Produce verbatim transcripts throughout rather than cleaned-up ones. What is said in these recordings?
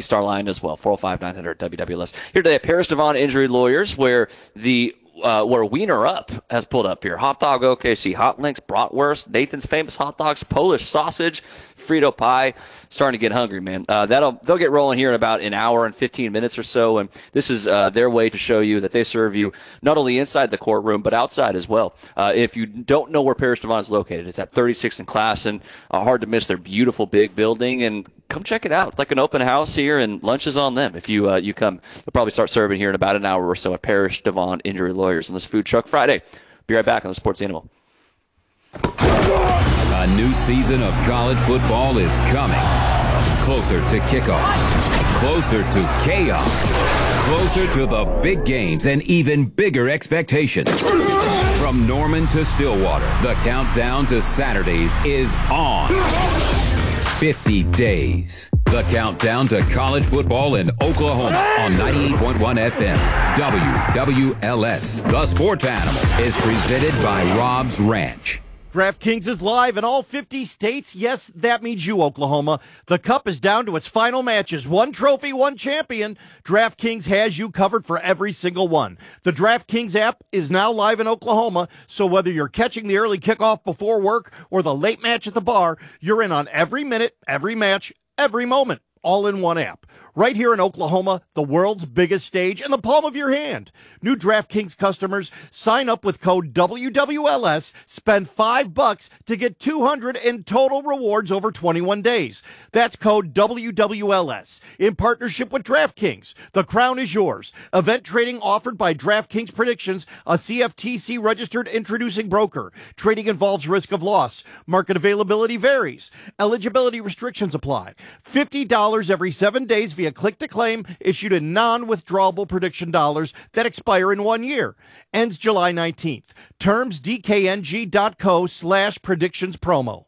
Lucky Star line as well, four oh five, nine hundred, W W L S. Here today at Paris Devon Injury Lawyers, where the Uh, where Wiener Up has pulled up here. Hot Dog O K C, Hot Links, Bratwurst, Nathan's Famous Hot Dogs, Polish Sausage, Frito Pie. Starting to get hungry, man. Uh, that'll They'll get rolling here in about an hour and fifteen minutes or so, and this is uh, their way to show you that they serve you not only inside the courtroom, but outside as well. Uh, if you don't know where Paris Devon is located, it's at thirty-sixth and Class, and uh, hard to miss their beautiful big building, and come check it out. It's like an open house here, and lunch is on them. If you uh, you come, they'll probably start serving here in about an hour or so at Parish Devon Injury Lawyers on this Food Truck Friday. Be right back on the Sports Animal. A new season of college football is coming. Closer to kickoff. Closer to chaos. Closer to the big games and even bigger expectations. From Norman to Stillwater, the countdown to Saturdays is on. fifty days. The countdown to college football in Oklahoma on ninety-eight point one F M. W W L S. The Sports Animal is presented by Rob's Ranch. DraftKings is live in all fifty states. Yes, that means you, Oklahoma. The Cup is down to its final matches. One trophy, one champion. DraftKings has you covered for every single one. The DraftKings app is now live in Oklahoma, so whether you're catching the early kickoff before work or the late match at the bar, you're in on every minute, every match, every moment, all in one app. Right here in Oklahoma, the world's biggest stage in the palm of your hand. New DraftKings customers sign up with code W W L S, spend five bucks to get two hundred in total rewards over twenty-one days. That's code W W L S in partnership with DraftKings. The crown is yours. Event trading offered by DraftKings Predictions, a C F T C registered introducing broker. Trading involves risk of loss. Market availability varies. Eligibility restrictions apply. fifty dollars every seven days via click-to-claim, issued in non-withdrawable prediction dollars that expire in one year. Ends July nineteenth. Terms dkng.co slash predictions promo.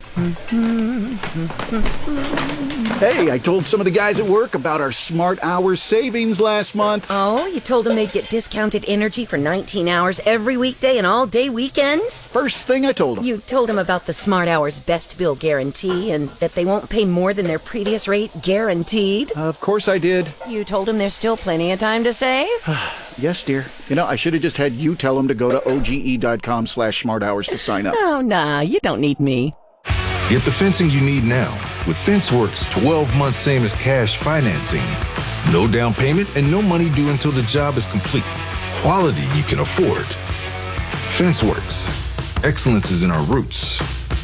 Hey, I told some of the guys at work about our Smart Hours savings last month. Oh, you told them they'd get discounted energy for nineteen hours every weekday and all-day weekends? First thing I told them. You told them about the Smart Hours Best Bill Guarantee and that they won't pay more than their previous rate guaranteed? Uh, of course I did. You told them there's still plenty of time to save? Yes, dear. You know, I should have just had you tell them to go to oge.com slash smart hours to sign up. Oh, nah, you don't need me. Get the fencing you need now with FenceWorks twelve month same as cash financing. No down payment and no money due until the job is complete. Quality you can afford. FenceWorks. Excellence is in our roots.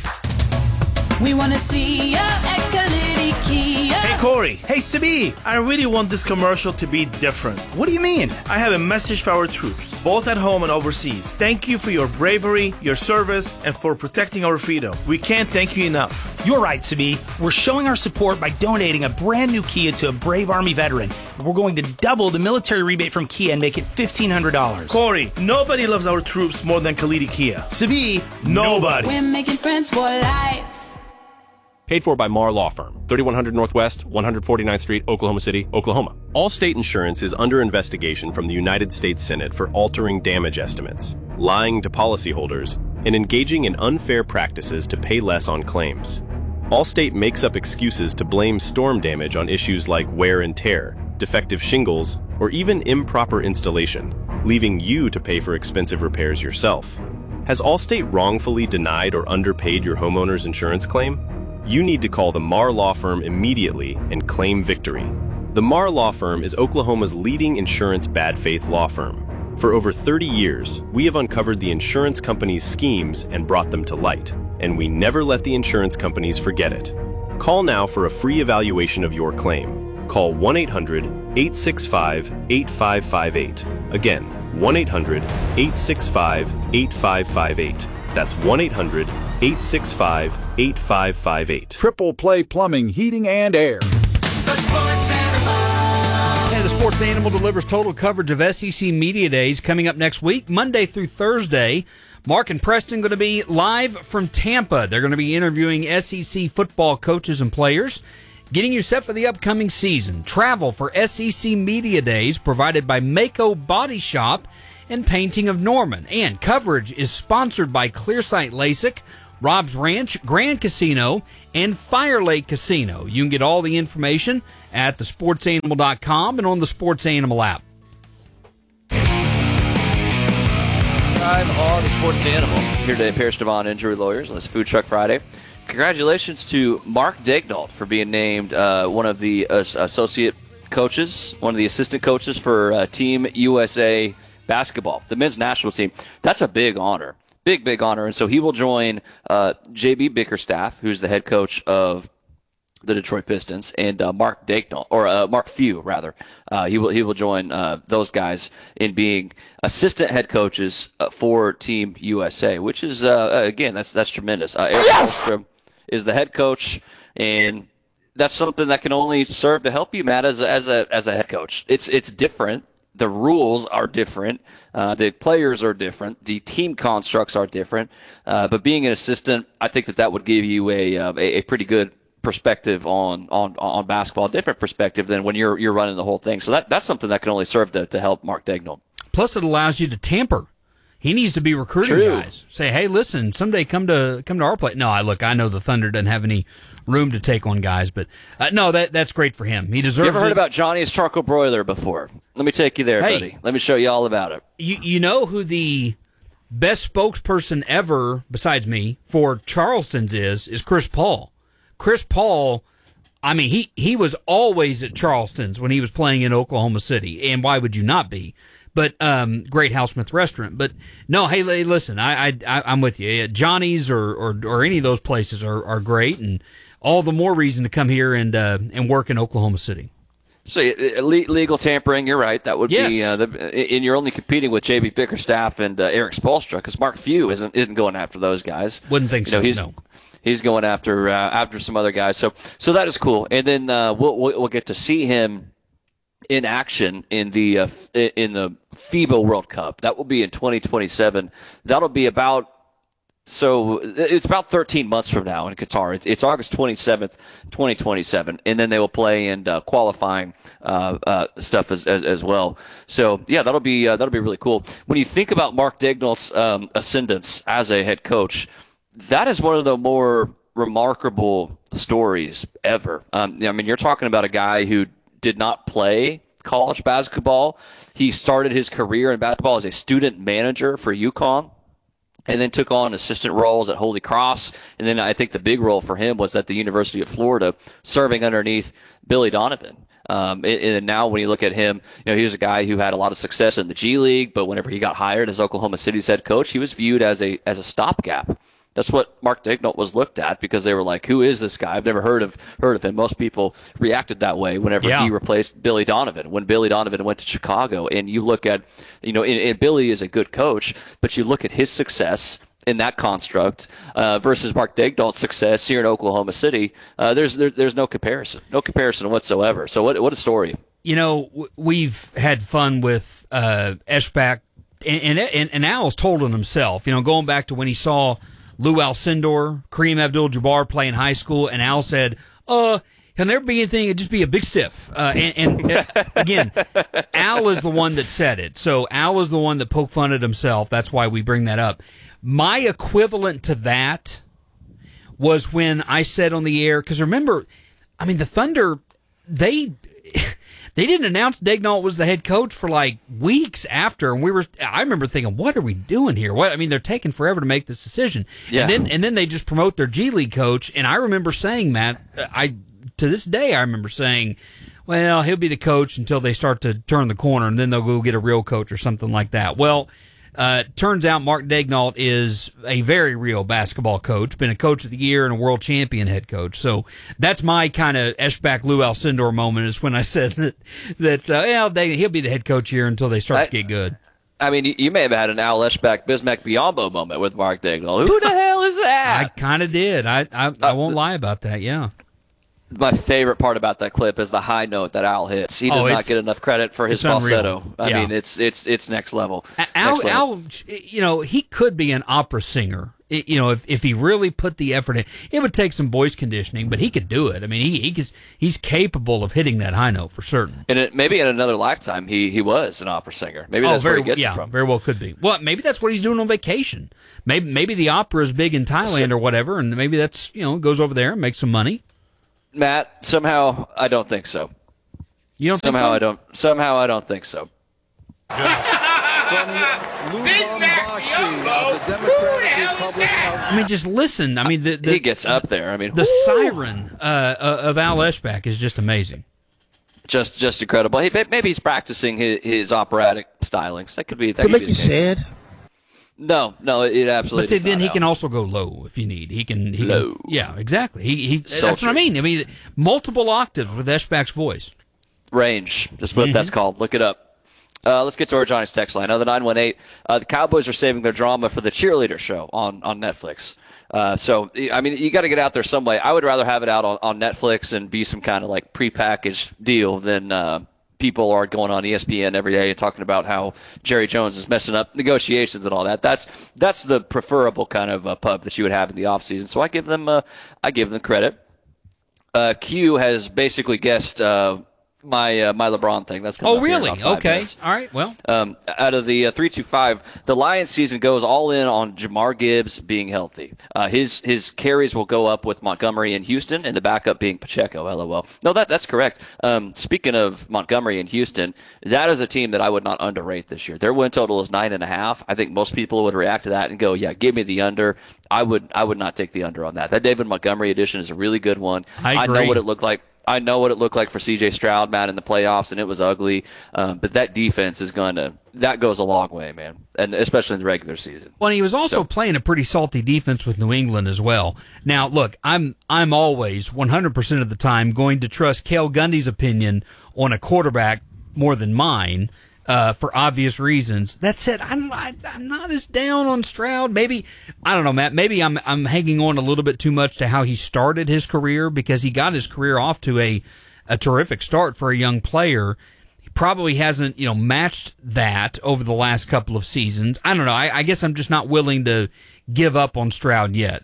We want to see ya at Kalidi Kia. Hey, Corey. Hey, Sabi. I really want this commercial to be different. What do you mean? I have a message for our troops, both at home and overseas. Thank you for your bravery, your service, and for protecting our freedom. We can't thank you enough. You're right, Sabi. We're showing our support by donating a brand new Kia to a brave Army veteran. We're going to double the military rebate from Kia and make it fifteen hundred dollars. Corey, nobody loves our troops more than Kalidi Kia. Sabi, nobody. We're making friends for life. Paid for by Marr Law Firm, thirty-one hundred Northwest, one forty-ninth Street, Oklahoma City, Oklahoma. Allstate Insurance is under investigation from the United States Senate for altering damage estimates, lying to policyholders, and engaging in unfair practices to pay less on claims. Allstate makes up excuses to blame storm damage on issues like wear and tear, defective shingles, or even improper installation, leaving you to pay for expensive repairs yourself. Has Allstate wrongfully denied or underpaid your homeowner's insurance claim? You need to call the Marr Law Firm immediately and claim victory. The Marr Law Firm is Oklahoma's leading insurance bad faith law firm. For over thirty years, we have uncovered the insurance companies' schemes and brought them to light, and we never let the insurance companies forget it. Call now for a free evaluation of your claim. Call one eight hundred, eight six five, eight five five eight. Again, one eight hundred, eight six five, eight five five eight. That's one eight hundred, eight six five, eight five five eight. Triple Play Plumbing, Heating, and Air. The Sports Animal. And the Sports Animal delivers total coverage of S E C Media Days coming up next week, Monday through Thursday. Mark and Preston going to be live from Tampa. They're going to be interviewing S E C football coaches and players, getting you set for the upcoming season. Travel for S E C Media Days provided by Mako Body Shop and Painting of Norman. And coverage is sponsored by Clearsight LASIK, Rob's Ranch, Grand Casino, and Fire Lake Casino. You can get all the information at the sports animal dot com and on the Sports Animal app. I'm on the Sports Animal here today at Paris Devon Injury Lawyers on this Food Truck Friday. Congratulations to Mark Daignault for being named uh, one of the uh, associate coaches, one of the assistant coaches for uh, Team U S A basketball, the men's national team. That's a big honor, big, big honor. And so he will join uh, J B Bickerstaff, who's the head coach of the Detroit Pistons, and uh, Mark Daignault, or uh, Mark Few, rather. Uh, he will he will join uh, those guys in being assistant head coaches uh, for Team U S A, which is uh, again that's that's tremendous. Uh, Eric Yes! Holmstrom is the head coach, and that's something that can only serve to help you, Matt, as a, as a as a head coach. It's it's different. The rules are different. Uh, the players are different. The team constructs are different. Uh, but being an assistant, I think that that would give you a uh, a, a pretty good perspective on, on, on basketball, a different perspective than when you're you're running the whole thing. So that that's something that can only serve to, to help Mark Daignault. Plus, it allows you to tamper. He needs to be recruiting True. guys. Say, hey, listen, someday come to come to our place. No, I look, I know the Thunder doesn't have any room to take on guys, but uh, no, that that's great for him. He deserves. You ever heard it. about Johnny's Charcoal Broiler before? Let me take you there, Hey. buddy. Let me show you all about it. You you know who the best spokesperson ever, besides me, for Charleston's is is Chris Paul. Chris Paul, I mean, he, he was always at Charleston's when he was playing in Oklahoma City, and why would you not be? But um, great Housesmith restaurant. But no, hey, hey, listen, I, I, I I'm with you. Johnny's or, or or any of those places are, are great, and all the more reason to come here and uh, and work in Oklahoma City. So uh, le- legal tampering, you're right. That would be, Yes. uh, the, and you're only competing with J B Bickerstaff and uh, Eric Spoelstra because Mark Few isn't isn't going after those guys. Wouldn't think You know, so. he's, No. He's going after uh, after some other guys. So so that is cool. And then uh, we'll we'll get to see him in action in the uh, in the FIBA World Cup. That will be in twenty twenty-seven. That'll be about. So it's about thirteen months from now in Qatar. It's, it's August twenty-seventh, twenty twenty-seven, and then they will play in uh, qualifying uh, uh, stuff as, as as well. So yeah, that'll be uh, that'll be really cool. When you think about Mark Daignault's um, ascendance as a head coach, that is one of the more remarkable stories ever. Um, I mean, you're talking about a guy who did not play college basketball. He started his career in basketball as a student manager for UConn, and then took on assistant roles at Holy Cross. And then I think the big role for him was at the University of Florida, serving underneath Billy Donovan. Um, and, and now when you look at him, you know, he was a guy who had a lot of success in the G League, but whenever he got hired as Oklahoma City's head coach, he was viewed as a as a stopgap. That's what Mark Daignault was looked at, because they were like, "Who is this guy? I've never heard of heard of him." Most people reacted that way whenever Yeah. he replaced Billy Donovan. When Billy Donovan went to Chicago, and you look at, you know, and, and Billy is a good coach, but you look at his success in that construct uh, versus Mark Daignault's success here in Oklahoma City. Uh, there's there, there's no comparison, no comparison whatsoever. So what what a story. You know, w- we've had fun with uh, Eshbach, and, and, and Al's told on himself, you know, going back to when he saw Lou Alcindor, Kareem Abdul-Jabbar play in high school, and Al said, uh, he'll never be anything, it'll just be a big stiff. Uh, and and uh, again, Al is the one that said it. So Al is the one that poked fun at himself. That's why we bring that up. My equivalent to that was when I said on the air, because remember, I mean, the Thunder, they they didn't announce Daignault was the head coach for like weeks after, and we were. I remember thinking, what are we doing here? What I mean, they're taking forever to make this decision, Yeah. and then and then they just promote their G League coach, and I remember saying, Matt, I to this day I remember saying, well, he'll be the coach until they start to turn the corner, and then they'll go get a real coach or something like that. Well. Uh, turns out Mark Daignault is a very real basketball coach, been a coach of the year and a world champion head coach. So that's my kind of Eshbach Lou Alcindor moment, is when I said that, that uh, well, they, he'll be the head coach here until they start I, to get good. I mean, you- you may have had an Al Eshbach, Bismack Biyombo moment with Mark Daignault. Who the hell is that? I kind of did. I, I, I won't lie about that, yeah. My favorite part about that clip is the high note that Al hits. He does Oh, not it's- get enough credit for his it's unreal. falsetto. I Yeah. mean, it's it's it's next level. Al, Next level. Al, you know, he could be an opera singer It, you know, if, if he really put the effort in, it would take some voice conditioning, but he could do it. I mean, he, he could, he's capable of hitting that high note for certain. And it, maybe in another lifetime, he, he was an opera singer. Maybe oh, that's very, where he gets yeah, it from. Very well could be. Well, maybe that's what he's doing on vacation. Maybe maybe the opera is big in Thailand So- or whatever, and maybe that's, you know, goes over there and makes some money. Matt, somehow I don't think so. You don't think somehow so? I don't. Somehow I don't think so. I mean, just listen. I mean, the, the he gets up there. I mean, the whoo! siren uh, of Al Eschbach is just amazing. Just, just incredible. He, maybe he's practicing his, his operatic stylings. That could be. That To could make be you the case. sad? No, no, it absolutely. But see, does then not, he Al. can also go low if you need. He can. He Low. Can, yeah, exactly. He, he that's Sultry. what I mean. I mean, multiple octaves with Eschbach's voice. Range. That's what Mhm. that's called. Look it up. Uh, let's get to our Johnny's text line. Another nine one eight. Uh, the Cowboys are saving their drama for the cheerleader show on, on Netflix. Uh, so, I mean, you got to get out there some way. I would rather have it out on, on Netflix and be some kind of like prepackaged deal than uh, people are going on E S P N every day and talking about how Jerry Jones is messing up negotiations and all that. That's that's the preferable kind of uh, pub that you would have in the offseason. So I give them uh, I give them credit. Uh, Q has basically guessed uh, my uh, my LeBron thing. That's coming Oh, up here in really? about five Okay. minutes. All right. Well, Um, out of the uh, three two five, the Lions season goes all in on Jamar Gibbs being healthy. Uh, his his carries will go up with Montgomery and Houston, and the backup being Pacheco. LOL. No, that that's correct. Um, speaking of Montgomery and Houston, that is a team that I would not underrate this year. Their win total is nine and a half. I think most people would react to that and go, "Yeah, give me the under." I would I would not take the under on that. That David Montgomery edition is a really good one. I know agree. what it looked like. I know what it looked like for C J Stroud, man, in the playoffs, and it was ugly. Um, but that defense is going to – that goes a long way, man, and especially in the regular season. Well, he was also So- playing a pretty salty defense with New England as well. Now, look, I'm I'm always one hundred percent of the time going to trust Cale Gundy's opinion on a quarterback more than mine. Uh, for obvious reasons. That said, I'm I, I'm not as down on Stroud. Maybe I don't know, Matt. Maybe I'm I'm hanging on a little bit too much to how he started his career because he got his career off to a a terrific start for a young player. He probably hasn't you know matched that over the last couple of seasons. I don't know. I, I guess I'm just not willing to give up on Stroud yet.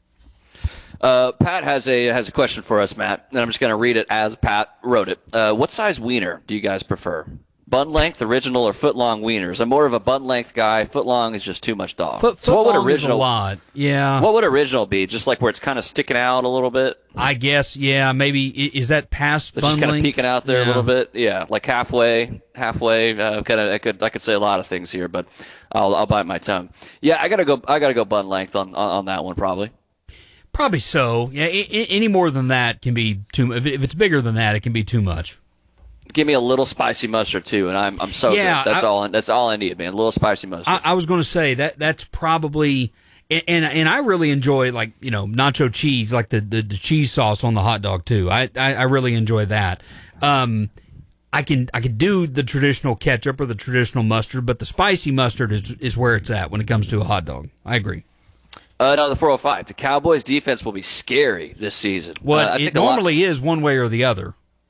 Uh, Pat has a has a question for us, Matt, and I'm just going to read it as Pat wrote it. Uh, what size wiener do you guys prefer? Bun length, original, or foot long wieners? I'm more of a bun length guy. Foot long is just too much dog. Foot, so what foot would long is a original? lot. Yeah. What would original be? Just like where it's kind of sticking out a little bit. I guess. Yeah. Maybe i- is that past It's bun just kind of length? peeking out there Yeah. a little bit. Yeah, like halfway, halfway. Uh, kind of. I could I could say a lot of things here, but I'll I'll bite my tongue. Yeah, I gotta go. I gotta go bun length on on, on that one probably. Probably so. Yeah. I- I- any more than that can be too. If, it- if it's bigger than that, it can be too much. Give me a little spicy mustard too, and I'm I'm so Yeah, good. That's I- all. That's all I need, man. A little spicy mustard. I, I was going to say that that's probably, and, and and I really enjoy like you know nacho cheese, like the, the, the cheese sauce on the hot dog too. I I, I really enjoy that. Um, I can I can do the traditional ketchup or the traditional mustard, but the spicy mustard is is where it's at when it comes to a hot dog. I agree. Uh, no, the four oh five. The Cowboys' defense will be scary this season. Well, Uh, I it think a lot- normally is one way or the other.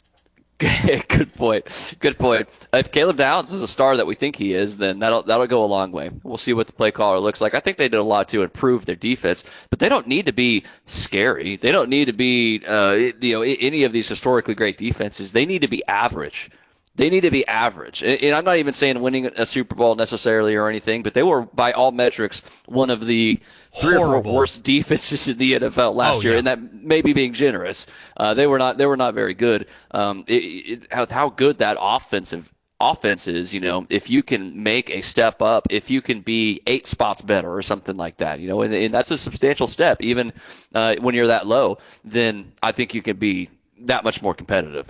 Good point. Good point. If Caleb Downs is a star that we think he is, then that'll that'll go a long way. We'll see what the play caller looks like. I think they did a lot to improve their defense, but they don't need to be scary. They don't need to be uh, you know any of these historically great defenses. They need to be average. They need to be average. And I'm not even saying winning a Super Bowl necessarily or anything, but they were, by all metrics, one of the three or Horrible. four worst defenses in the N F L last Oh, year, yeah. and that may be being generous. Uh, they were not. They were not very good. Um, it, it, how, how good that offensive offense is, you know, if you can make a step up, if you can be eight spots better or something like that, you know, and, and that's a substantial step, even uh, when you're that low. Then I think you can be that much more competitive.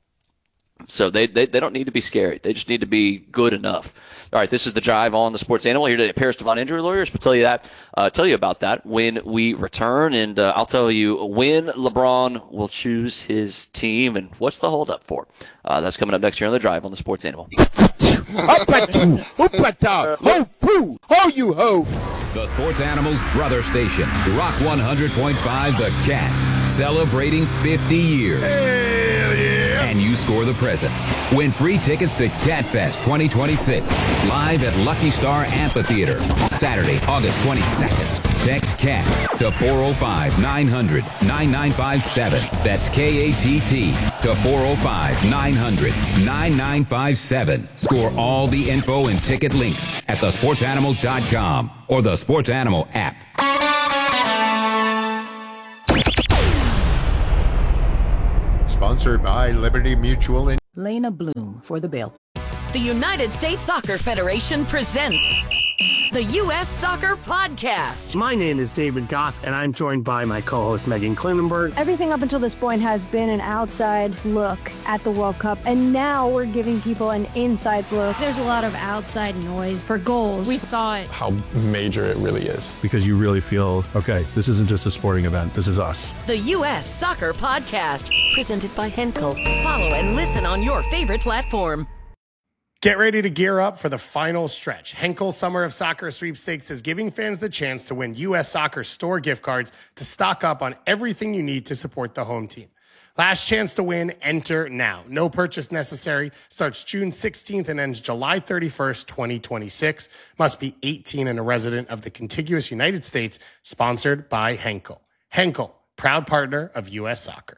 So they, they they don't need to be scary. They just need to be good enough. All right, this is the Drive on the Sports Animal here today at Paris Devon Injury Lawyers. We'll tell you that, uh, tell you about that when we return, and uh, I'll tell you when LeBron will choose his team and what's the holdup for. Uh, that's coming up next year on the Drive on the Sports Animal. Ho, you ho! The Sports Animals brother station, Rock one hundred point five The Cat, celebrating fifty years. And and you score the presents. Win free tickets to CatFest twenty twenty-six, live at Lucky Star Amphitheater, Saturday, August twenty-second. Text CAT to four oh five, nine hundred, nine nine five seven. That's K A T T to four oh five, nine hundred, nine nine five seven. Score all the info and ticket links at the sports animal dot com or the Sports Animal app. Sponsored by Liberty Mutual. In- Lena Bloom for the bill. The United States Soccer Federation presents the U S Soccer Podcast. My name is David Goss, and I'm joined by my co-host Megan Klinenberg. Everything up until this point has been an outside look at the World Cup, and now we're giving people an inside look. There's a lot of outside noise for goals. We thought how major it really is, because you really feel, okay, this isn't just a sporting event, this is us. The U S Soccer Podcast, presented by Henkel. Follow and listen on your favorite platform. Get ready to gear up for the final stretch. Henkel Summer of Soccer Sweepstakes is giving fans the chance to win U S Soccer store gift cards to stock up on everything you need to support the home team. Last chance to win, enter now. No purchase necessary. Starts June sixteenth and ends July thirty-first, twenty twenty-six. Must be eighteen and a resident of the contiguous United States. Sponsored by Henkel. Henkel, proud partner of U S Soccer.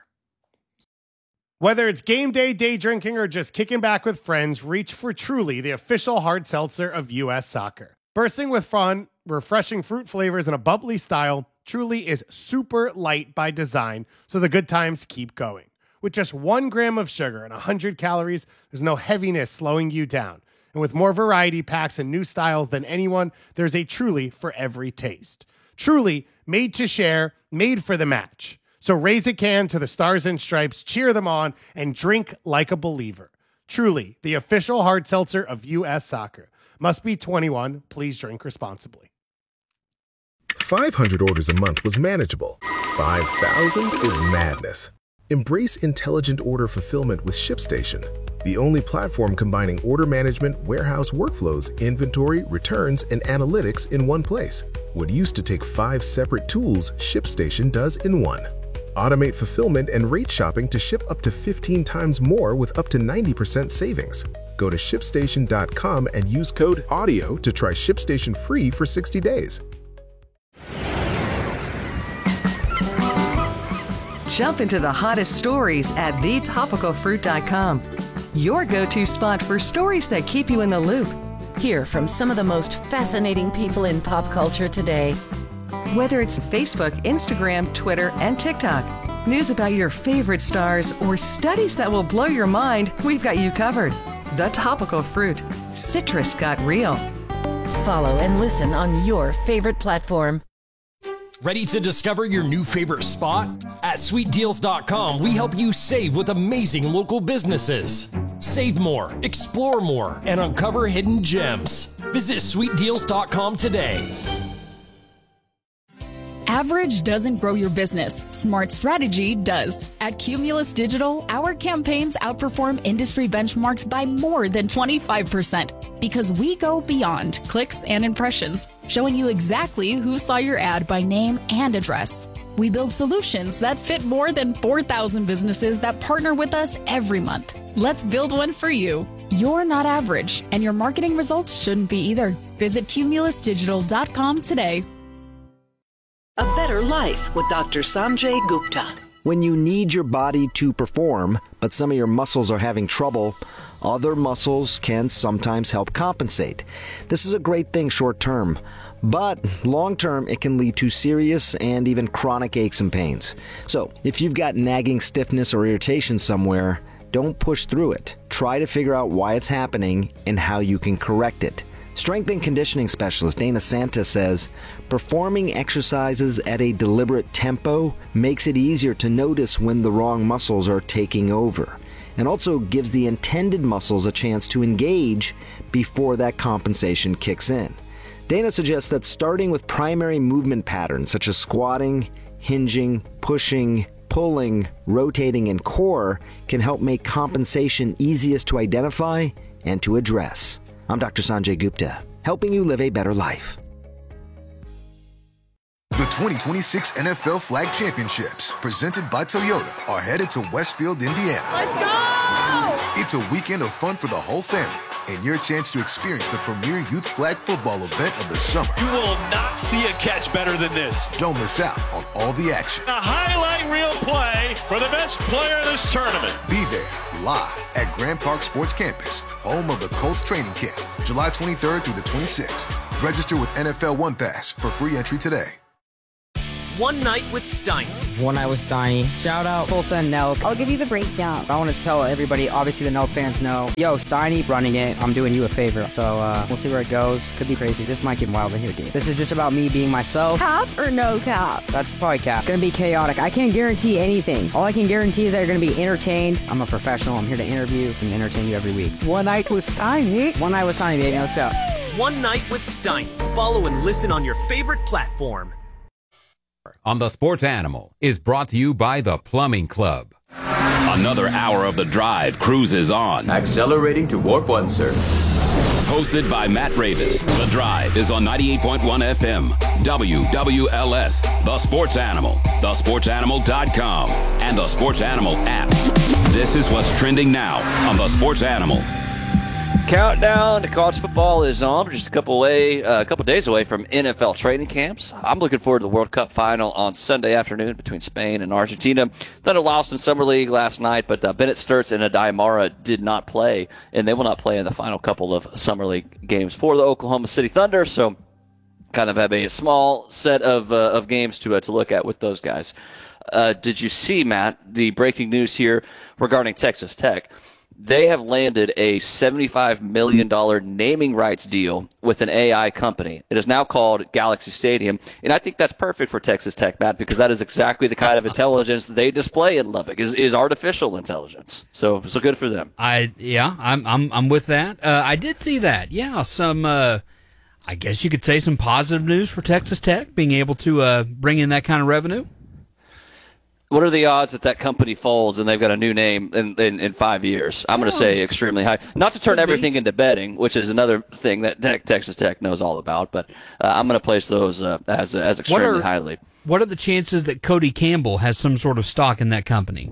Whether it's game day, day drinking, or just kicking back with friends, reach for Truly, the official hard seltzer of U S Soccer. Bursting with fun, refreshing fruit flavors, and a bubbly style, Truly is super light by design, so the good times keep going. With just one gram of sugar and one hundred calories, there's no heaviness slowing you down. And with more variety packs and new styles than anyone, there's a Truly for every taste. Truly, made to share, made for the match. So raise a can to the Stars and Stripes, cheer them on, and drink like a believer. Truly, the official hard seltzer of U S Soccer. Must be twenty-one. Please drink responsibly. five hundred orders a month was manageable. five thousand is madness. Embrace intelligent order fulfillment with ShipStation, the only platform combining order management, warehouse workflows, inventory, returns, and analytics in one place. What used to take five separate tools, ShipStation does in one. Automate fulfillment and rate shopping to ship up to fifteen times more with up to ninety percent savings. Go to ship station dot com and use code AUDIO to try ShipStation free for sixty days. Jump into the hottest stories at the topical fruit dot com. Your go-to spot for stories that keep you in the loop. Hear from some of the most fascinating people in pop culture today. Whether it's Facebook, Instagram, Twitter, and TikTok, news about your favorite stars, or studies that will blow your mind, we've got you covered. The Topical Fruit. Citrus got real. Follow and listen on your favorite platform. Ready to discover your new favorite spot? At sweet deals dot com, we help you save with amazing local businesses. Save more, explore more, and uncover hidden gems. Visit sweet deals dot com today. Average doesn't grow your business. Smart strategy does. At Cumulus Digital, our campaigns outperform industry benchmarks by more than twenty-five percent because we go beyond clicks and impressions, showing you exactly who saw your ad by name and address. We build solutions that fit more than four thousand businesses that partner with us every month. Let's build one for you. You're not average, and your marketing results shouldn't be either. Visit cumulus digital dot com today. A Better Life with Doctor Sanjay Gupta. When you need your body to perform, but some of your muscles are having trouble, other muscles can sometimes help compensate. This is a great thing short term, but long term it can lead to serious and even chronic aches and pains. So if you've got nagging stiffness or irritation somewhere, don't push through it. Try to figure out why it's happening and how you can correct it. Strength and conditioning specialist Dana Santa says, performing exercises at a deliberate tempo makes it easier to notice when the wrong muscles are taking over, and also gives the intended muscles a chance to engage before that compensation kicks in. Dana suggests that starting with primary movement patterns such as squatting, hinging, pushing, pulling, rotating, and core can help make compensation easiest to identify and to address. I'm Doctor Sanjay Gupta, helping you live a better life. The twenty twenty-six N F L Flag Championships, presented by Toyota, are headed to Westfield, Indiana. Let's go! It's a weekend of fun for the whole family and your chance to experience the premier youth flag football event of the summer. You will not see a catch better than this. Don't miss out on all the action. A highlight reel play for the best player in this tournament. Be there live at Grand Park Sports Campus, home of the Colts training camp, July twenty-third through the twenty-sixth. Register with N F L One Pass for free entry today. One Night with Steiny. One Night with Steiny. Shout out Tulsa and Nelk. I'll give you the breakdown. I want to tell everybody, obviously the Nelk fans know, yo, Steiny running it, I'm doing you a favor. So uh, we'll see where it goes. Could be crazy. This might get wild in here, dude. This is just about me being myself. Cap or no cap? That's probably cap. Gonna be chaotic. I can't guarantee anything. All I can guarantee is that you're gonna be entertained. I'm a professional. I'm here to interview and entertain you every week. One Night with Steiny. One Night with Steiny, baby. Let's go. One Night with Steiny. Follow and listen on your favorite platform. On The Sports Animal is brought to you by the Plumbing Club. Another hour of The Drive cruises on. Accelerating to warp one, sir. Hosted by Matt Ravis. The Drive is on ninety-eight point one F M, W W L S, The Sports Animal, the sports animal dot com, and the Sports Animal app. This is what's trending now on The Sports Animal. Countdown to college football is on. We're just a couple away, uh, a couple days away from N F L training camps. I'm looking forward to the World Cup final on Sunday afternoon between Spain and Argentina. Thunder lost in Summer League last night, but uh, Bennett Sturts and Adai Mara did not play, and they will not play in the final couple of Summer League games for the Oklahoma City Thunder. So, kind of have a small set of uh, of games to uh, to look at with those guys. Uh, did you see, Matt, the breaking news here regarding Texas Tech? They have landed a seventy-five million dollars naming rights deal with an A I company. It is now called Galaxy Stadium, and I think that's perfect for Texas Tech, Matt, because that is exactly the kind of intelligence they display in Lubbock, is, is artificial intelligence. So, so good for them. I yeah, I'm I'm I'm with that. Uh, I did see that. Yeah, some uh, I guess you could say some positive news for Texas Tech being able to uh, bring in that kind of revenue. What are the odds that that company folds and they've got a new name in, in, in five years? I'm going to say extremely high. Not to turn everything into betting, which is another thing that Texas Tech knows all about, but uh, I'm going to place those uh, as as extremely what are, highly. What are the chances that Cody Campbell has some sort of stock in that company?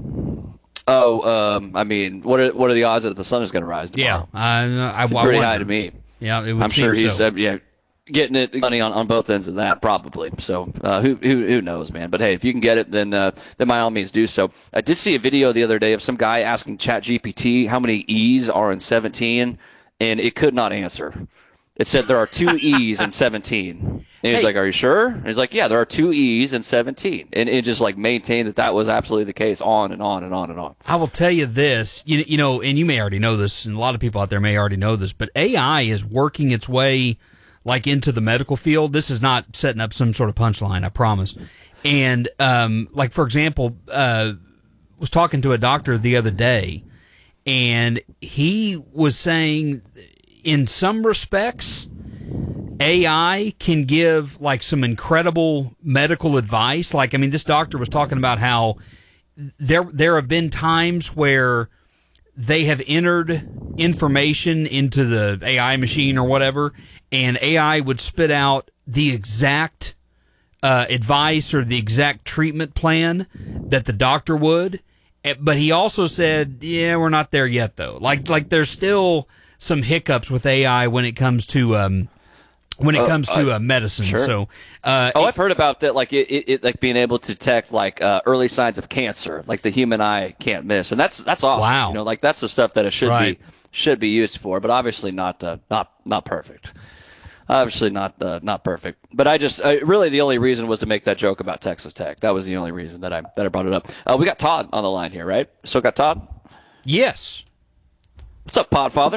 Oh, um, I mean, what are what are the odds that the sun is going to rise tomorrow? Yeah, I, I, I pretty wonder. high to me. Yeah, it would I'm sure he's so. uh, yeah. getting it money on, on both ends of that, probably. So uh, who, who who knows, man? But hey, if you can get it, then uh, then by all means do so. I did see a video the other day of some guy asking ChatGPT how many E's are in seventeen, and it could not answer. It said there are two E's in seventeen. And he's hey. like, "Are you sure?" And he's like, "Yeah, there are two E's in seventeen," and it just like maintained that that was absolutely the case, on and on and on and on. I will tell you this, you you know, and you may already know this, and a lot of people out there may already know this, but A I is working its way like into the medical field. This is not setting up some sort of punchline, I promise. And um, like, for example, uh, was talking to a doctor the other day, and he was saying in some respects, A I can give like some incredible medical advice. Like, I mean, this doctor was talking about how there there have been times where they have entered information into the A I machine or whatever, and A I would spit out the exact uh, advice or the exact treatment plan that the doctor would. But he also said, yeah, we're not there yet, though. Like, like there's still some hiccups with A I when it comes to um, when it uh, comes to uh, medicine. Sure. So, uh, oh, it, I've heard about that. Like it, it, it, like being able to detect like uh, early signs of cancer, like the human eye can't miss, and that's that's awesome. Wow. You know, like that's the stuff that it should right. be should be used for, but obviously not uh, not not perfect. Obviously not uh, not perfect. But I just I, really the only reason was to make that joke about Texas Tech. That was the only reason that I that I brought it up. Uh, we got Todd on the line here, right? So got Todd. Yes. What's up, Podfather?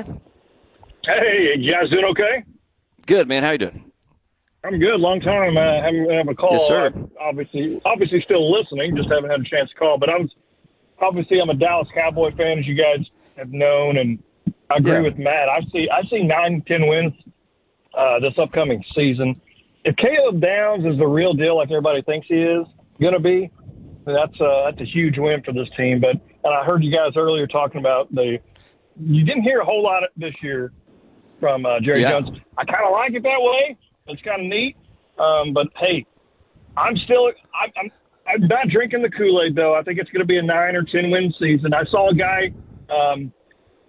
Hey, you guys doing okay? Good, man. How you doing? I'm good. Long time. I haven't had a call. Yes, sir. Obviously, obviously still listening. Just haven't had a chance to call. But I was obviously I'm a Dallas Cowboy fan, as you guys have known, and I agree Yeah. with Matt. I see I see nine, ten wins uh, this upcoming season. If Caleb Downs is the real deal, like everybody thinks he is going to be, that's uh, that's a huge win for this team. But and I heard you guys earlier talking about the. You didn't hear a whole lot this year from uh, Jerry Yeah. Jones. I kind of like it that way. It's kind of neat. Um, but, hey, I'm still I'm, I'm, I'm not drinking the Kool-Aid, though. I think it's going to be a nine or ten win season. I saw a guy um,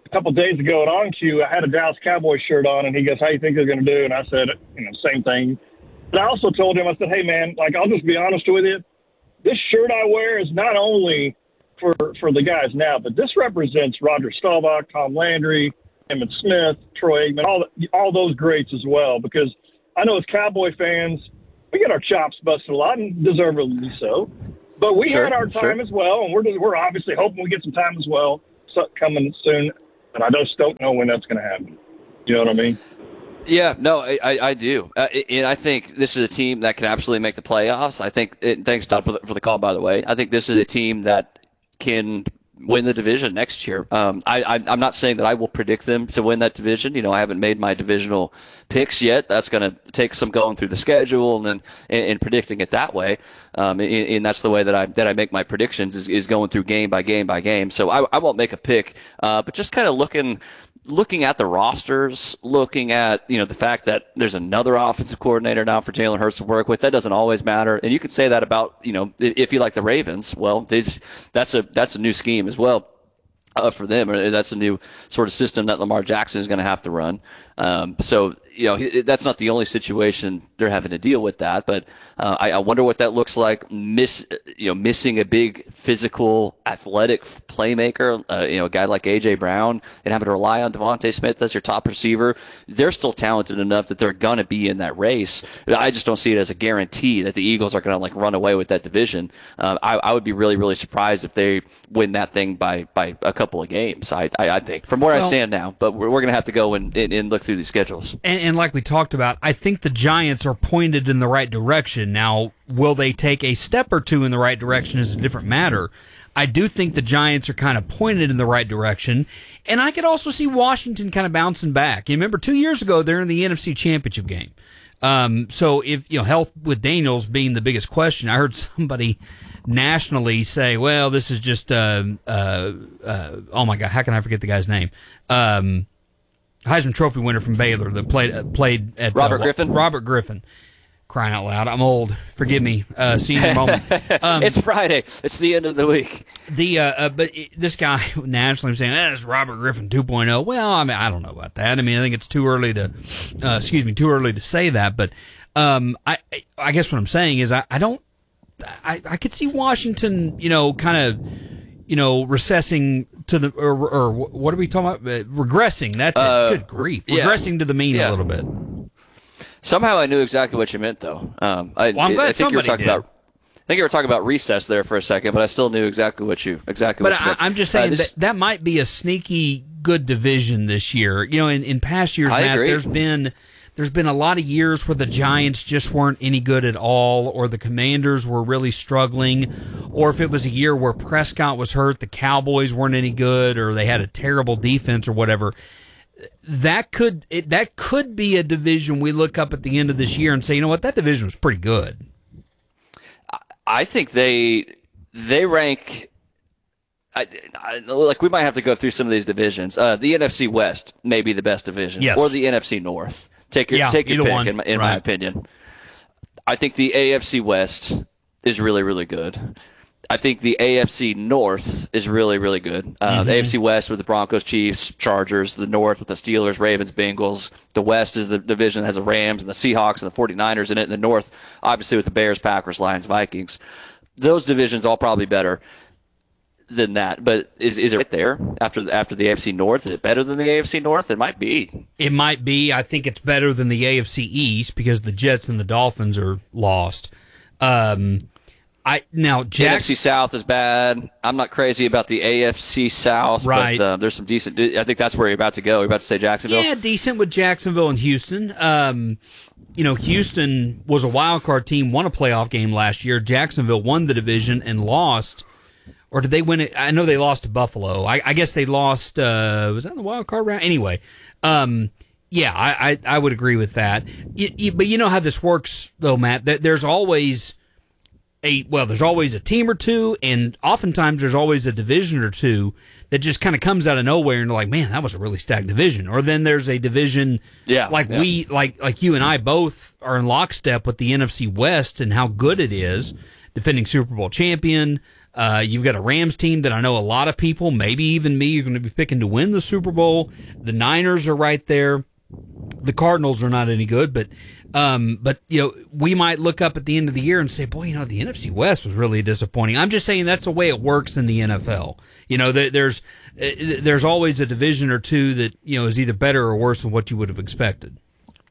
a couple of days ago at On Cue, I had a Dallas Cowboys shirt on, and he goes, "How you think they're going to do?" And I said, you know, same thing. But I also told him, I said, "Hey, man, like, I'll just be honest with you. This shirt I wear is not only for, for the guys now, but this represents Roger Staubach, Tom Landry, Emmitt Smith, Troy Aikman, all, the, all those greats as well, because I know as Cowboy fans, we get our chops busted a lot, and deservedly so. But we Sure, had our time sure. as well, and we're just, we're obviously hoping we get some time as well so, coming soon. And I just don't know when that's going to happen. You know what I mean? Yeah, no, I, I, I do. Uh, and I think this is a team that can absolutely make the playoffs. I think, it, thanks, Todd, for the, for the call, by the way. I think this is a team that can win the division next year. Um, I, I, I'm not saying that I will predict them to win that division. You know, I haven't made my divisional picks yet. That's going to take some going through the schedule and then and, and predicting it that way. Um, and, and that's the way that I that I make my predictions is, is going through game by game by game. So I, I won't make a pick, uh, but just kind of looking. Looking at the rosters, looking at, you know, the fact that there's another offensive coordinator now for Jalen Hurts to work with, that doesn't always matter. And you could say that about, you know, if you like the Ravens, well, that's a that's a new scheme as well uh, for them. Or that's a new sort of system that Lamar Jackson is going to have to run. Um, so, you know, that's not the only situation they're having to deal with that. But uh, I, I wonder what that looks like. Miss, you know, missing a big physical, athletic playmaker, uh, you know, a guy like A J Brown, and having to rely on Devontae Smith as your top receiver. They're still talented enough that they're going to be in that race. I just don't see it as a guarantee that the Eagles are going to like run away with that division. Uh, I, I would be really, really surprised if they win that thing by, by a couple of games. I, I, I think from where well, I stand now, but we're, we're going to have to go and, and, and look through these schedules. And, and like we talked about, I think the Giants are pointed in the right direction. Now, will they take a step or two in the right direction is a different matter. I do think the Giants are kind of pointed in the right direction, and I could also see Washington kind of bouncing back. You remember two years ago, they're in the N F C Championship game. Um, so if, you know, health with Daniels being the biggest question, I heard somebody nationally say, well, this is just, uh, uh, uh, oh my God, how can I forget the guy's name? Um, Heisman Trophy winner from Baylor that played uh, played at Robert uh, Griffin. Robert Griffin. Crying out loud, I'm old. Forgive me, uh, senior moment. Um, it's Friday. It's the end of the week. The uh, uh, but it, this guy nationally was saying, eh, "It's Robert Griffin two point oh." Well, I mean, I don't know about that. I mean, I think it's too early to, uh, excuse me, too early to say that. But um, I, I guess what I'm saying is, I, I don't, I, I could see Washington, you know, kind of. You know, recessing to the, or, or what are we talking about? Uh, regressing. That's uh, it. Good grief. Yeah. Regressing to the mean yeah. a little bit. Somehow I knew exactly what you meant, though. Um, I, well, I'm glad I think you were talking did. about. I think you were talking about recess there for a second, but I still knew exactly what you exactly. But what you I, meant. I'm just saying uh, this, that that might be a sneaky good division this year. You know, in, in past years, I Matt, agree. there's been. There's been a lot of years where the Giants just weren't any good at all, or the Commanders were really struggling, or if it was a year where Prescott was hurt, the Cowboys weren't any good, or they had a terrible defense or whatever. That could it, that could be a division we look up at the end of this year and say, you know what, that division was pretty good. I think they they rank. I, I, like we might have to go through some of these divisions. Uh, the N F C West may be the best division, yes. or the N F C North. Take your yeah, take your pick. One. In, my, in right. my opinion, I think the A F C West is really really good. I think the A F C North is really really good. Uh, mm-hmm. The A F C West with the Broncos, Chiefs, Chargers. The North with the Steelers, Ravens, Bengals. The West is the division that has the Rams and the Seahawks and the forty-niners in it. And the North, obviously, with the Bears, Packers, Lions, Vikings. Those divisions all probably better than that, but is is it right there after after the A F C North? Is it better than the A F C North? It might be. It might be. I think it's better than the A F C East because the Jets and the Dolphins are lost. Um, I now Jackson, the N F C South is bad. I'm not crazy about the A F C South, right. but uh, there's some decent. I think that's where you're about to go. You're about to say Jacksonville. Yeah, decent with Jacksonville and Houston. Um, you know, Houston was a wild card team, won a playoff game last year. Jacksonville won the division and lost. Or did they win it? I know they lost to Buffalo. I, I guess they lost. Uh, was that in the wild card round? Anyway, um, yeah, I, I, I would agree with that. You, you, but you know how this works, though, Matt. That there's always a well, there's always a team or two, and oftentimes there's always a division or two that just kind of comes out of nowhere, and you're like, man, that was a really stacked division. Or then there's a division, yeah, like yeah. we, like like you and I both are in lockstep with the N F C West and how good it is, defending Super Bowl champion. Uh, you've got a Rams team that I know a lot of people, maybe even me, you're going to be picking to win the Super Bowl. The Niners are right there. The Cardinals are not any good, but um, but you know, we might look up at the end of the year and say, boy, you know, the N F C West was really disappointing. I'm just saying that's the way it works in the N F L. You know, there's there's always a division or two that, you know, is either better or worse than what you would have expected.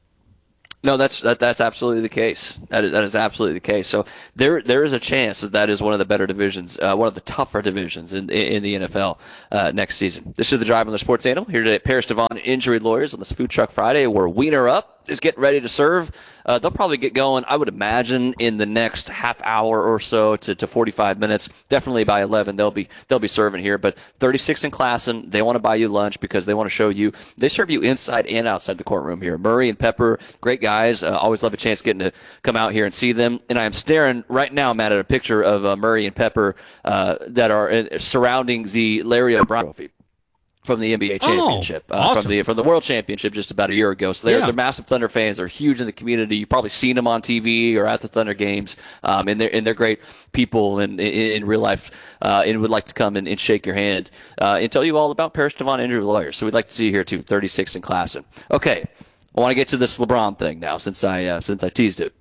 No, that's that, that's absolutely the case. That is, that is absolutely the case. So there there is a chance that that is one of the better divisions, uh, one of the tougher divisions in in the N F L uh, next season. This is the Drive on the Sports Animal here today at Paris Devon Injury Lawyers on this Food Truck Friday, where Wiener Up is getting ready to serve. Uh, they'll probably get going, I would imagine, in the next half hour or so to, to forty-five minutes. Definitely by eleven, they'll be they'll be serving here. But thirty-six in Classen, they want to buy you lunch because they want to show you. They serve you inside and outside the courtroom here. Murray and Pepper, great guys. Uh, always love a chance getting to come out here and see them. And I am staring right now, Matt, at a picture of uh, Murray and Pepper uh, that are uh, surrounding the Larry O'Brien Trophy from the N B A championship, oh, uh, awesome. from the from the World Championship just about a year ago. So they're, Yeah. they're massive Thunder fans. They're huge in the community. You've probably seen them on T V or at the Thunder games, um, and they're and they're great people in in, in real life, uh, and would like to come and, and shake your hand uh, and tell you all about Paris Devon Injury Lawyers. So we'd like to see you here too. thirty-six in Classen. Okay, I want to get to this LeBron thing now since I uh, since I teased it.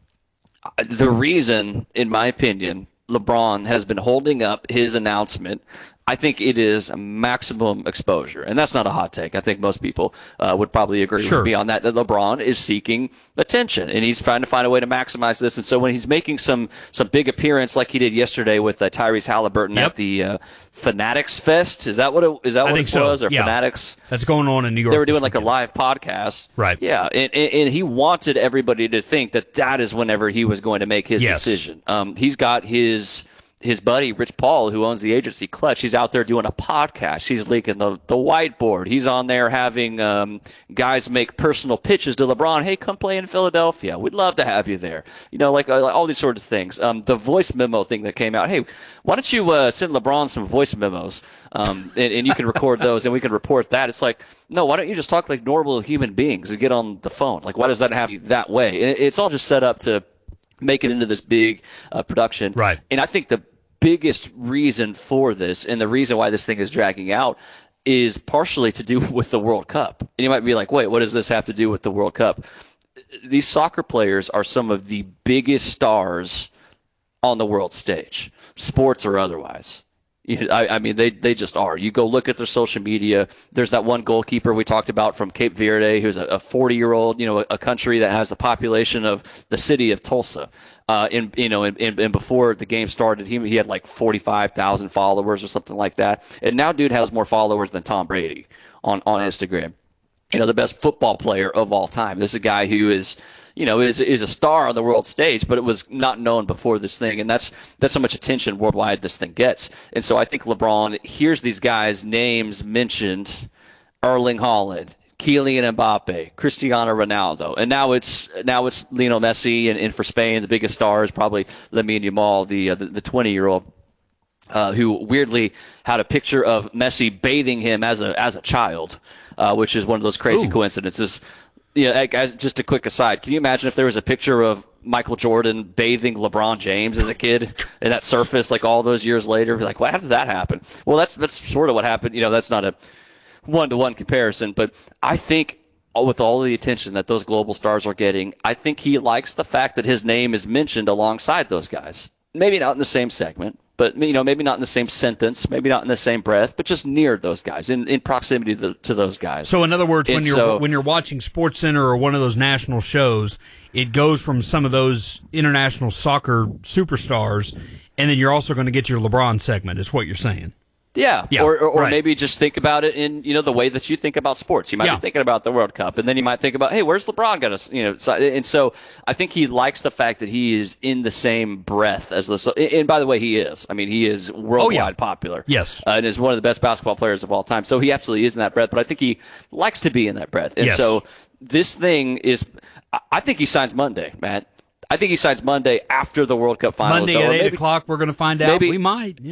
The reason, in my opinion, LeBron has been holding up his announcement, I think it is maximum exposure. And that's not a hot take. I think most people uh, would probably agree Sure. with me on that, that LeBron is seeking attention, and he's trying to find a way to maximize this. And so when he's making some some big appearance like he did yesterday with uh, Tyrese Halliburton Yep. at the uh, Fanatics Fest, is that what it, is that I what think it so. was? Or Yeah. Fanatics? That's going on in New York. They were this doing like a weekend. live podcast. Right. Yeah, and, and, and he wanted everybody to think that that is whenever he was going to make his Yes. decision. Um, he's got his his buddy, Rich Paul, who owns the agency Clutch. He's out there doing a podcast. He's leaking the, the whiteboard. He's on there having um, guys make personal pitches to LeBron. Hey, come play in Philadelphia. We'd love to have you there. You know, like, uh, like all these sorts of things. Um, the voice memo thing that came out. Hey, why don't you uh, send LeBron some voice memos, um, and, and you can record those, and we can report that. It's like, no, why don't you just talk like normal human beings and get on the phone? Like, why does that have you that way? It, it's all just set up to make it into this big uh, production. Right. And I think the biggest reason for this, and the reason why this thing is dragging out, is partially to do with the World Cup. And you might be like, wait, what does this have to do with the World Cup? These soccer players are some of the biggest stars on the world stage, sports or otherwise. You- I, I mean, they, they just are. You go look at their social media. There's that one goalkeeper we talked about from Cape Verde, who's a forty-year-old, you know, a, a country that has the population of the city of Tulsa. Uh, and, you know, and, and, and before the game started, he, he had like forty-five thousand followers or something like that. And now dude has more followers than Tom Brady on, on Instagram. You know, the best football player of all time. This is a guy who is, you know, is is a star on the world stage, but it was not known before this thing, and that's that's how much attention worldwide this thing gets. And so I think LeBron hears these guys' names mentioned: Erling Haaland, Kylian Mbappe, Cristiano Ronaldo, and now it's now it's Lionel Messi, and, and for Spain, the biggest star is probably Lamine Yamal, the uh, the twenty-year-old. Uh, who weirdly had a picture of Messi bathing him as a as a child, uh, which is one of those crazy Ooh. coincidences. Yeah, as just a quick aside, can you imagine if there was a picture of Michael Jordan bathing LeBron James as a kid, and that surfaced like all those years later? Be like, well, how did that happen? Well, that's that's sort of what happened. You know, that's not a one-to-one comparison, but I think with all the attention that those global stars are getting, I think he likes the fact that his name is mentioned alongside those guys. Maybe not in the same segment, but you know, maybe not in the same sentence, maybe not in the same breath, but just near those guys, in, in proximity to, the, to those guys. So, in other words, when And you're so- when you're watching SportsCenter or one of those national shows, it goes from some of those international soccer superstars, and then you're also going to get your LeBron segment. Is what you're saying? Yeah, Yeah, or or, or right. maybe just think about it in you know the way that you think about sports. You might Yeah. be thinking about the World Cup, and then you might think about, hey, where's LeBron going to you know? So, and so I think he likes the fact that he is in the same breath as the. So, and by the way, he is. I mean, he is worldwide popular. Yes. uh, and is one of the best basketball players of all time. So he absolutely is in that breath. But I think he likes to be in that breath. And Yes. so this thing is. I- I think he signs Monday, Matt. I think he signs Monday after the World Cup finals. Monday Or at eight maybe- o'clock, we're going to find out. maybe- We might, yeah.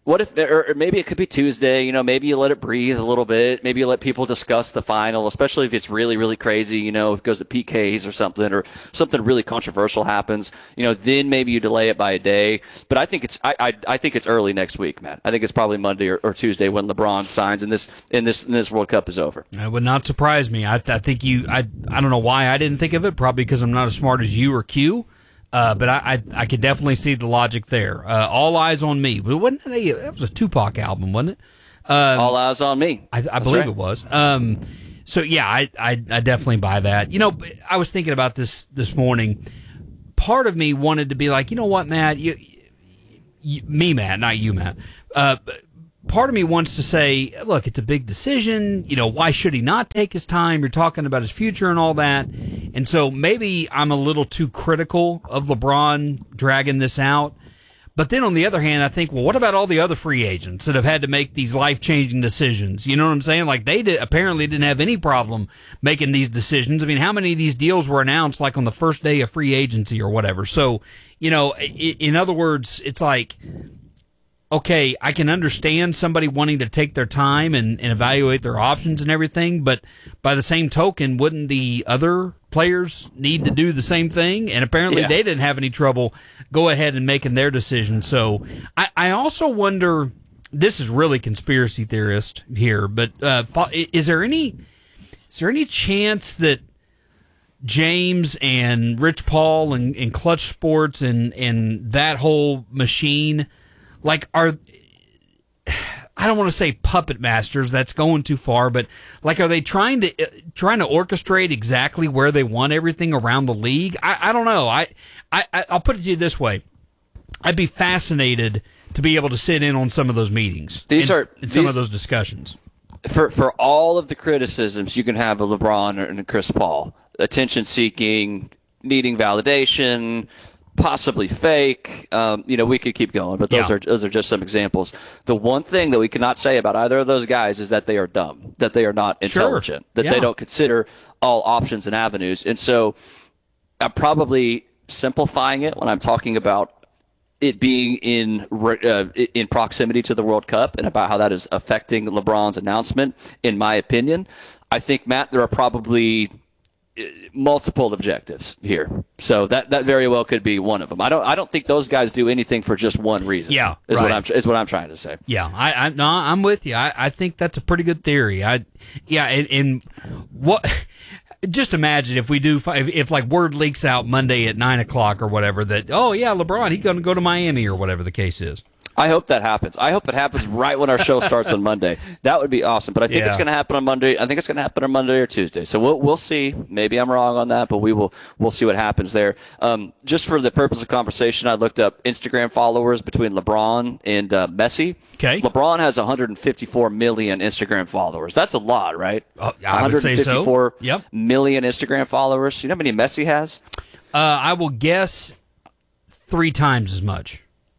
What if, or maybe it could be Tuesday, you know, maybe you let it breathe a little bit. Maybe you let people discuss the final, especially if it's really, really crazy, you know, if it goes to P Ks or something, or something really controversial happens, you know, then maybe you delay it by a day. But I think it's, I, I, I think it's early next week, man. I think it's probably Monday or, or Tuesday when LeBron signs and this, and this, and this World Cup is over. It would not surprise me. I, I think you, I, I don't know why I didn't think of it, probably because I'm not as smart as you or Q. Uh, but I, I, I could definitely see the logic there. Uh, All Eyes on Me. But wasn't that, a, that was a Tupac album, wasn't it? Um, All Eyes on Me. I, I believe right. it was. Um, so yeah, I, I, I definitely buy that. You know, I was thinking about this this morning. Part of me wanted to be like, you know what, Matt? You, you, me, Matt, not you, Matt. Uh, part of me wants to say, look, it's a big decision. You know, why should he not take his time? You're talking about his future and all that. And so maybe I'm a little too critical of LeBron dragging this out. But then on the other hand, I think, well, what about all the other free agents that have had to make these life-changing decisions? You know what I'm saying? Like, they did, apparently didn't have any problem making these decisions. I mean, how many of these deals were announced, like, on the first day of free agency or whatever? So, you know, in other words, it's like, okay, I can understand somebody wanting to take their time and, and evaluate their options and everything, but by the same token, wouldn't the other players need to do the same thing? And apparently yeah. they didn't have any trouble go ahead and making their decision. So I, I also wonder, this is really conspiracy theorist here, but uh, is there any is there any chance that James and Rich Paul and, and Clutch Sports and, and that whole machine, like, are, I don't want to say puppet masters, that's going too far, but like, are they trying to trying to orchestrate exactly where they want everything around the league? I, I don't know. I, I I'll put it to you this way: I'd be fascinated to be able to sit in on some of those meetings. These in, are in some these, of those discussions. For for all of the criticisms you can have of LeBron and Chris Paul, attention seeking, needing validation, possibly fake. Um, you know, we could keep going, but those yeah. are those are just some examples. The one thing that we cannot say about either of those guys is that they are dumb, that they are not intelligent, sure. that yeah. they don't consider all options and avenues. And so I'm probably simplifying it when I'm talking about it being in uh, in proximity to the World Cup and about how that is affecting LeBron's announcement. In my opinion, I think, Matt, there are probably multiple objectives here, so that, that very well could be one of them. I don't I don't think those guys do anything for just one reason. Yeah, is right. what I'm is what I'm trying to say. Yeah, I, I no, I'm with you. I, I think that's a pretty good theory. I yeah, and, and what? Just imagine if we do if, if like word leaks out Monday at nine o'clock or whatever that oh yeah, LeBron he's going to go to Miami or whatever the case is. I hope that happens. I hope it happens right when our show starts on Monday. That would be awesome. But I think yeah. it's going to happen on Monday. I think it's going to happen on Monday or Tuesday. So we'll we'll see. Maybe I'm wrong on that, but we will we'll see what happens there. Um, just for the purpose of conversation, I looked up Instagram followers between LeBron and uh, Messi. Okay. LeBron has one hundred fifty-four million Instagram followers. That's a lot, right? Oh, I would say so. one hundred fifty-four Yep. million Instagram followers. You know how many Messi has? Uh, I will guess three times as much.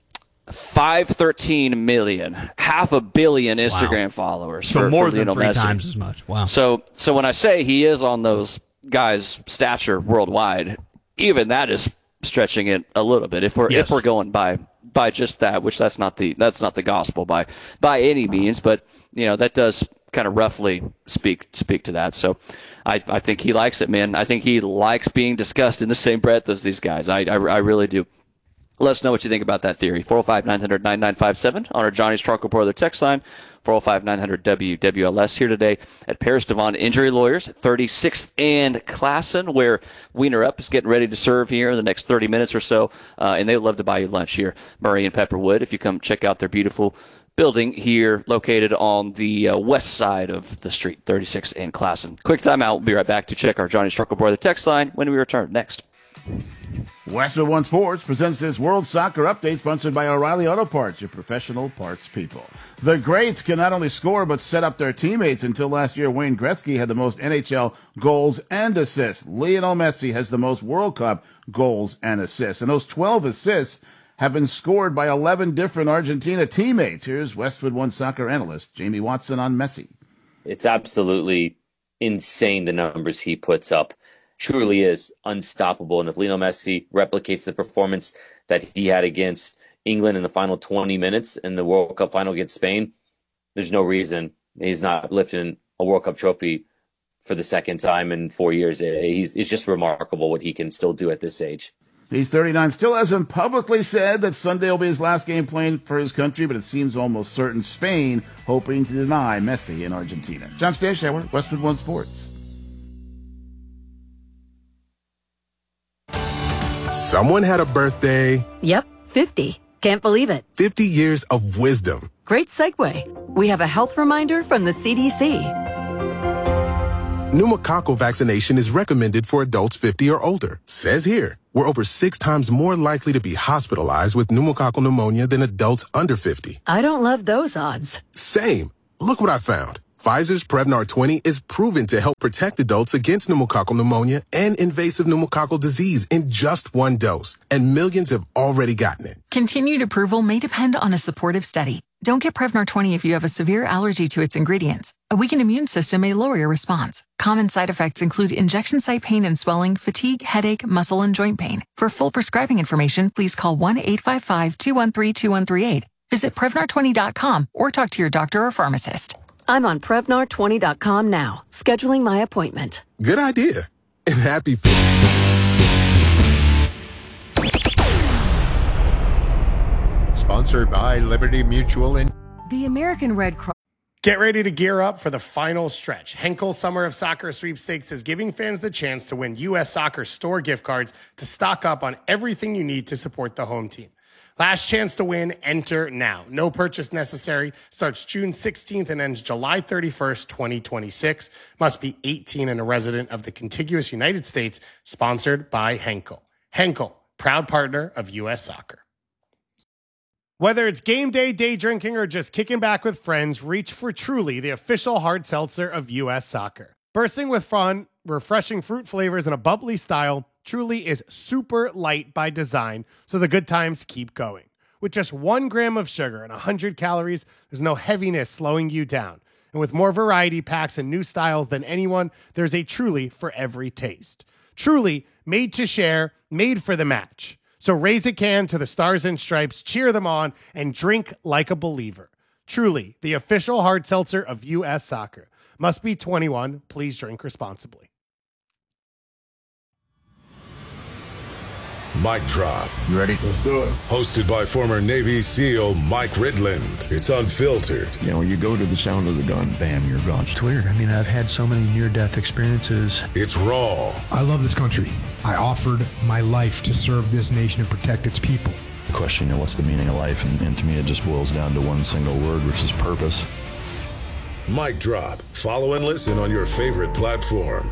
five hundred thirteen million, half a billion Instagram wow. followers. So for, more for than Lionel three Messi. times as much. Wow. So, so when I say he is on those guys' stature worldwide, even that is stretching it a little bit. If we're yes. if we're going by by just that, which that's not the that's not the gospel by by any means, but you know that does kind of roughly speak speak to that. So, I I think he likes it, man. I think he likes being discussed in the same breath as these guys. I I, I really do. Let us know what you think about that theory. four oh five, nine hundred, ninety-nine fifty-seven on our Johnny's Truck Reporter text line. four oh five, nine hundred, W W L S here today at Paris Devon Injury Lawyers at thirty-sixth and Classen, where Wiener Up is getting ready to serve here in the next thirty minutes or so. Uh, and they'd love to buy you lunch here, Murray and Pepperwood, if you come check out their beautiful building here located on the uh, west side of the street, thirty-sixth and Classen. Quick time out. We'll be right back to check our Johnny's Truck Reporter text line when we return next. Westwood One Sports presents this World Soccer Update sponsored by O'Reilly Auto Parts, your professional parts people. The greats can not only score but set up their teammates. Until last year, Wayne Gretzky had the most N H L goals and assists. Lionel Messi has the most World Cup goals and assists. And those twelve assists have been scored by eleven different Argentina teammates. Here's Westwood One soccer analyst Jamie Watson on Messi. It's absolutely insane, the numbers he puts up. Truly is unstoppable. And if Lionel Messi replicates the performance that he had against England in the final twenty minutes in the World Cup final against Spain, there's no reason he's not lifting a World Cup trophy for the second time in four years. He's, it's just remarkable what he can still do at this age. He's thirty-nine, still hasn't publicly said that Sunday will be his last game playing for his country, but it seems almost certain Spain hoping to deny Messi in Argentina. John Stanshauer, Westwood One Sports. Someone had a birthday. Yep, fifty. Can't believe it. fifty years of wisdom. Great segue. We have a health reminder from the C D C. Pneumococcal vaccination is recommended for adults fifty or older. Says here, we're over six times more likely to be hospitalized with pneumococcal pneumonia than adults under fifty. I don't love those odds. Same. Look what I found. Pfizer's Prevnar twenty is proven to help protect adults against pneumococcal pneumonia and invasive pneumococcal disease in just one dose. And millions have already gotten it. Continued approval may depend on a supportive study. Don't get Prevnar twenty if you have a severe allergy to its ingredients. A weakened immune system may lower your response. Common side effects include injection site pain and swelling, fatigue, headache, muscle, and joint pain. For full prescribing information, please call one eight five five, two one three, two one three eight. Visit Prevnar twenty dot com or talk to your doctor or pharmacist. I'm on Prevnar twenty dot com now, scheduling my appointment. Good idea. And happy food. Sponsored by Liberty Mutual and the American Red Cross. Get ready to gear up for the final stretch. Henkel Summer of Soccer Sweepstakes is giving fans the chance to win U S Soccer store gift cards to stock up on everything you need to support the home team. Last chance to win, enter now. No purchase necessary. Starts June sixteenth and ends July thirty-first, twenty twenty-six. Must be eighteen and a resident of the contiguous United States. Sponsored by Henkel. Henkel, proud partner of U S Soccer. Whether it's game day, day drinking, or just kicking back with friends, reach for Truly, the official hard seltzer of U S Soccer. Bursting with fun, refreshing fruit flavors, and a bubbly style, Truly is super light by design, so the good times keep going. With just one gram of sugar and one hundred calories, there's no heaviness slowing you down. And with more variety packs and new styles than anyone, there's a Truly for every taste. Truly, made to share, made for the match. So raise a can to the Stars and Stripes, cheer them on, and drink like a believer. Truly, the official hard seltzer of U S Soccer. Must be twenty-one. Please drink responsibly. Mic Drop. You ready? Let's do it. Hosted by former Navy SEAL Mike Ridland. It's unfiltered. You know, you go to the sound of the gun, bam, you're gone. It's weird. I mean, I've had so many near-death experiences. It's raw. I love this country. I offered my life to serve this nation and protect its people. The question, you know, what's the meaning of life? And, and to me, it just boils down to one single word, which is purpose. Mic Drop. Follow and listen on your favorite platform.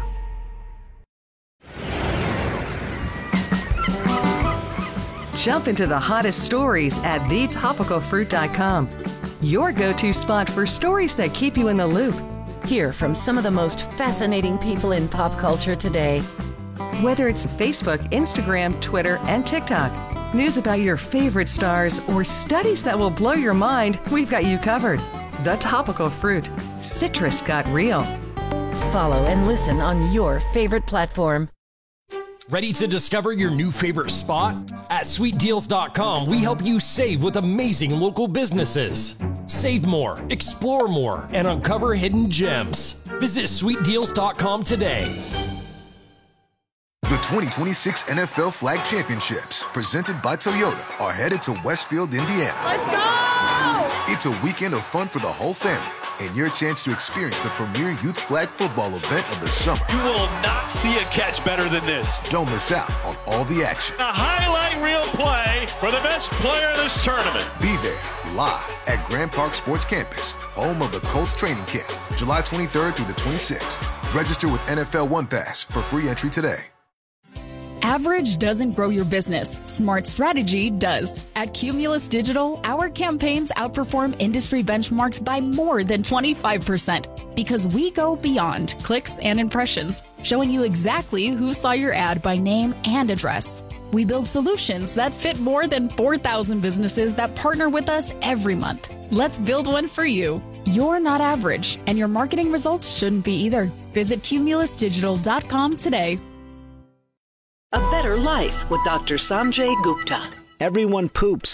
Jump into the hottest stories at the topical fruit dot com. Your go-to spot for stories that keep you in the loop. Hear from some of the most fascinating people in pop culture today. Whether it's Facebook, Instagram, Twitter, and TikTok, news about your favorite stars, or studies that will blow your mind, we've got you covered. The Topical Fruit. Citrus got real. Follow and listen on your favorite platform. Ready to discover your new favorite spot? At sweet deals dot com, we help you save with amazing local businesses. Save more, explore more, and uncover hidden gems. Visit sweet deals dot com today. The twenty twenty-six N F L Flag Championships, presented by Toyota, are headed to Westfield, Indiana. Let's go! It's a weekend of fun for the whole family, and your chance to experience the premier youth flag football event of the summer. You will not see a catch better than this. Don't miss out on all the action. A highlight reel play for the best player in this tournament. Be there, live at Grand Park Sports Campus, home of the Colts training camp, July twenty-third through the twenty-sixth. Register with N F L One Pass for free entry today. Average doesn't grow your business. Smart strategy does. At Cumulus Digital, our campaigns outperform industry benchmarks by more than twenty-five percent because we go beyond clicks and impressions, showing you exactly who saw your ad by name and address. We build solutions that fit more than four thousand businesses that partner with us every month. Let's build one for you. You're not average, and your marketing results shouldn't be either. Visit cumulus digital dot com today. A Better Life with Doctor Sanjay Gupta. Everyone poops.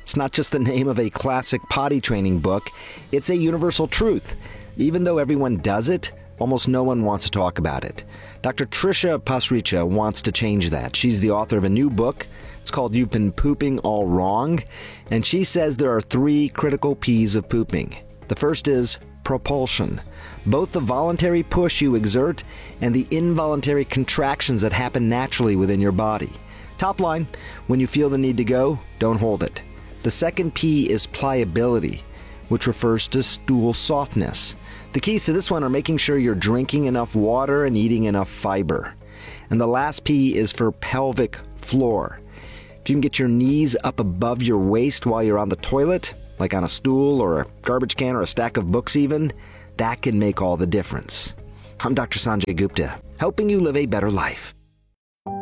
It's not just the name of a classic potty training book, it's a universal truth. Even though everyone does it, almost no one wants to talk about it. Doctor Tricia Pasricha wants to change that. She's the author of a new book. It's called You've Been Pooping All Wrong, and she says there are three critical P's of pooping. The first is propulsion. Both the voluntary push you exert and the involuntary contractions that happen naturally within your body. Top line, when you feel the need to go, don't hold it. The second P is pliability, which refers to stool softness. The keys to this one are making sure you're drinking enough water and eating enough fiber. And the last P is for pelvic floor. If you can get your knees up above your waist while you're on the toilet, like on a stool or a garbage can or a stack of books even, that can make all the difference. I'm Doctor Sanjay Gupta, helping you live a better life.